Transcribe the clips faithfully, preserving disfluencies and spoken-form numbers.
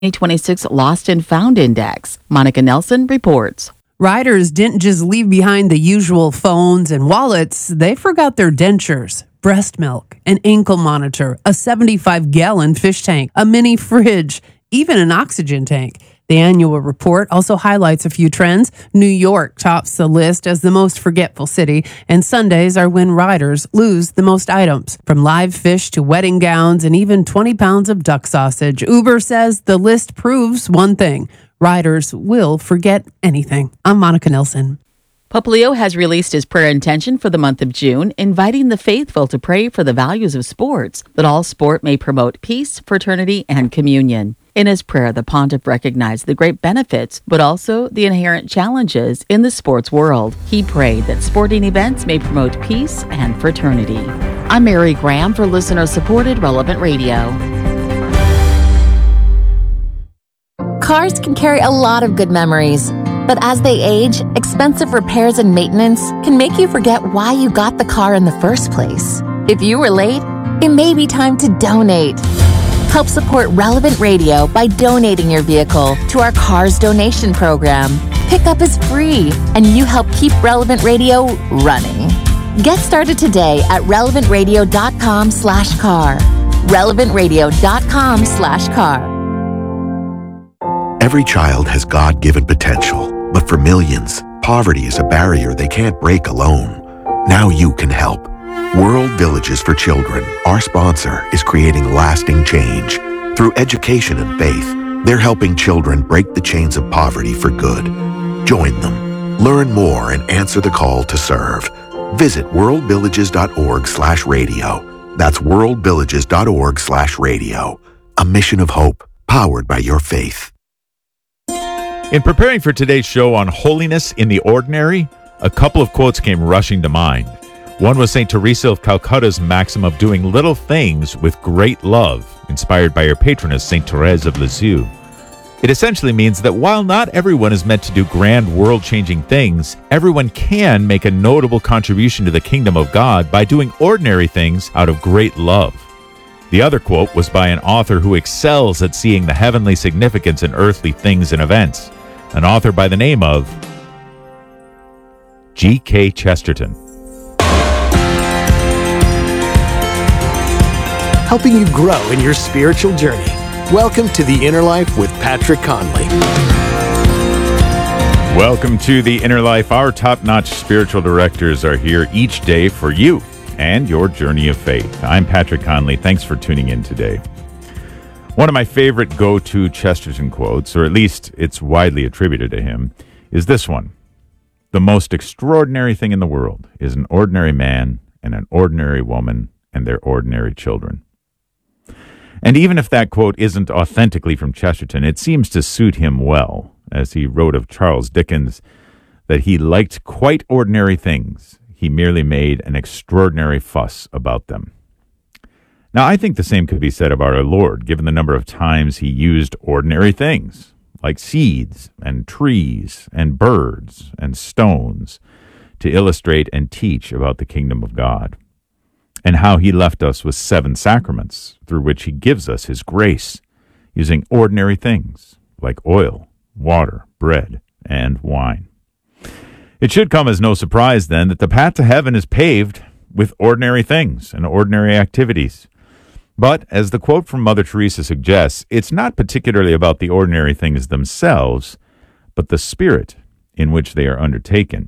twenty twenty-six Lost and Found Index. Monica Nelson reports. Riders didn't just leave behind the usual phones and wallets. They forgot their dentures, breast milk, an ankle monitor, a seventy-five gallon fish tank, a mini fridge, even an oxygen tank. The annual report also highlights a few trends. New York tops the list as the most forgetful city, and Sundays are when riders lose the most items, from live fish to wedding gowns and even twenty pounds of duck sausage. Uber says the list proves one thing: riders will forget anything. I'm Monica Nelson. Pope Leo has released his prayer intention for the month of June, inviting the faithful to pray for the values of sports, that all sport may promote peace, fraternity, and communion. In his prayer, the pontiff recognized the great benefits, but also the inherent challenges in the sports world. He prayed that sporting events may promote peace and fraternity. I'm Mary Graham for listener-supported Relevant Radio. Cars can carry a lot of good memories, but as they age, expensive repairs and maintenance can make you forget why you got the car in the first place. If you were late, it may be time to donate. Help support Relevant Radio by donating your vehicle to our Cars Donation Program. Pickup is free, and you help keep Relevant Radio running. Get started today at relevantradio.com slash car. relevantradio.com slash car. Every child has God-given potential, but for millions, poverty is a barrier they can't break alone. Now you can help. World Villages for Children, our sponsor, is creating lasting change. Through education and faith, they're helping children break the chains of poverty for good. Join them. Learn more and answer the call to serve. Visit worldvillages.org slash radio. That's worldvillages.org slash radio. A mission of hope, powered by your faith. In preparing for today's show on holiness in the ordinary, a couple of quotes came rushing to mind. One was Saint Teresa of Calcutta's maxim of doing little things with great love, inspired by her patroness, Saint Therese of Lisieux. It essentially means that while not everyone is meant to do grand world-changing things, everyone can make a notable contribution to the kingdom of God by doing ordinary things out of great love. The other quote was by an author who excels at seeing the heavenly significance in earthly things and events, an author by the name of G K Chesterton. Helping you grow in your spiritual journey. Welcome to The Inner Life with Patrick Conley. Welcome to The Inner Life. Our top-notch spiritual directors are here each day for you and your journey of faith. I'm Patrick Conley. Thanks for tuning in today. One of my favorite go-to Chesterton quotes, or at least it's widely attributed to him, is this one. The most extraordinary thing in the world is an ordinary man and an ordinary woman and their ordinary children. And even if that quote isn't authentically from Chesterton, it seems to suit him well, as he wrote of Charles Dickens, that he liked quite ordinary things. He merely made an extraordinary fuss about them. Now, I think the same could be said of our Lord, given the number of times he used ordinary things, like seeds and trees and birds and stones, to illustrate and teach about the kingdom of God, and how he left us with seven sacraments through which he gives us his grace, using ordinary things like oil, water, bread, and wine. It should come as no surprise, then, that the path to heaven is paved with ordinary things and ordinary activities. But, as the quote from Mother Teresa suggests, it's not particularly about the ordinary things themselves, but the spirit in which they are undertaken.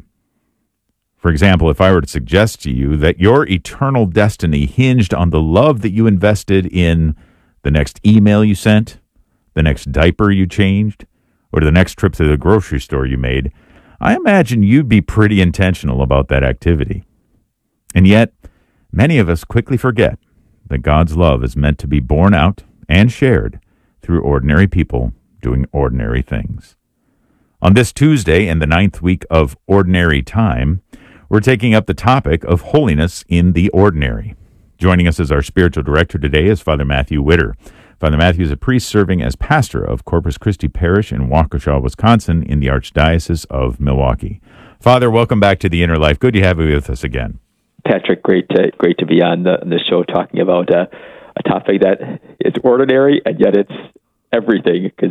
For example, if I were to suggest to you that your eternal destiny hinged on the love that you invested in the next email you sent, the next diaper you changed, or the next trip to the grocery store you made, I imagine you'd be pretty intentional about that activity. And yet, many of us quickly forget that God's love is meant to be borne out and shared through ordinary people doing ordinary things. On this Tuesday, in the ninth week of Ordinary Time, we're taking up the topic of holiness in the ordinary. Joining us as our spiritual director today is Father Matthew Witter. Father Matthew is a priest serving as pastor of Corpus Christi Parish in Waukesha, Wisconsin, in the Archdiocese of Milwaukee. Father, welcome back to The Inner Life. Good to have you with us again. Patrick, great to, great to be on the, the show talking about uh, a topic that is ordinary, and yet it's everything because